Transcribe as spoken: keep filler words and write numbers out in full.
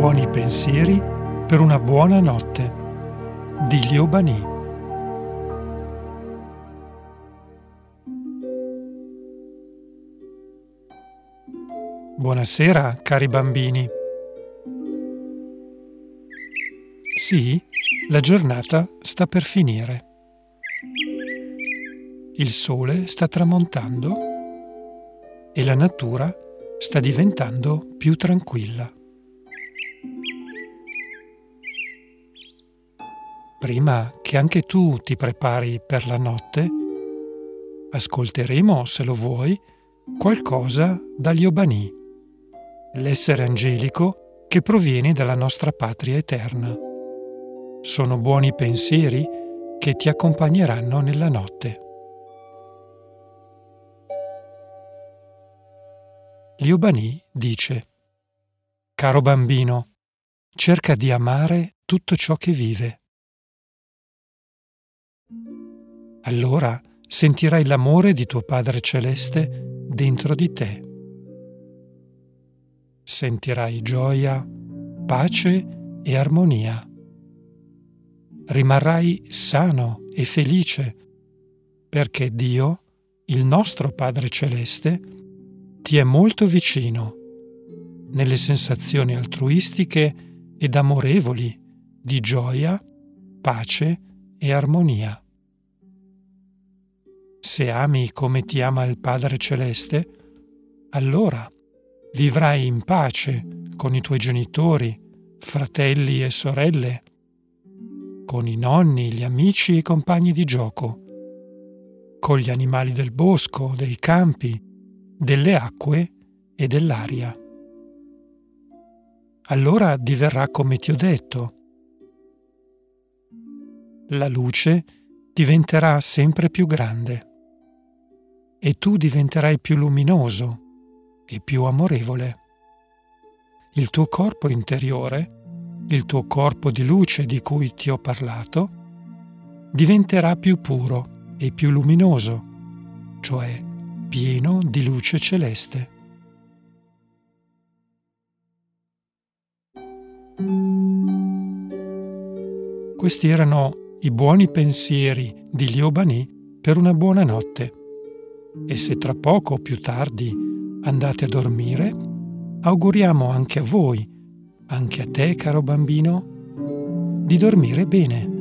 Buoni pensieri per una buona notte di Lio Banì. Buonasera, cari bambini. Sì, la giornata sta per finire. Il sole sta tramontando e la natura sta diventando più tranquilla. Prima che anche tu ti prepari per la notte, ascolteremo, se lo vuoi, qualcosa da Lio Banì, l'essere angelico che proviene dalla nostra patria eterna. Sono buoni pensieri che ti accompagneranno nella notte. Lio Banì dice: Caro bambino, cerca di amare tutto ciò che vive. Allora sentirai l'amore di tuo Padre Celeste dentro di te. Sentirai gioia, pace e armonia. Rimarrai sano e felice perché Dio, il nostro Padre Celeste, ti è molto vicino nelle sensazioni altruistiche ed amorevoli di gioia, pace e armonia. Se ami come ti ama il Padre Celeste, allora vivrai in pace con i tuoi genitori, fratelli e sorelle, con i nonni, gli amici e i compagni di gioco, con gli animali del bosco, dei campi, delle acque e dell'aria. Allora diverrà come ti ho detto. La luce diventerà sempre più grande e tu diventerai più luminoso e più amorevole. Il tuo corpo interiore, il tuo corpo di luce di cui ti ho parlato, diventerà più puro e più luminoso, cioè pieno di luce celeste. Questi erano i buoni pensieri di Lio Banì per una buona notte. E se tra poco o più tardi andate a dormire, auguriamo anche a voi, anche a te, caro bambino, di dormire bene.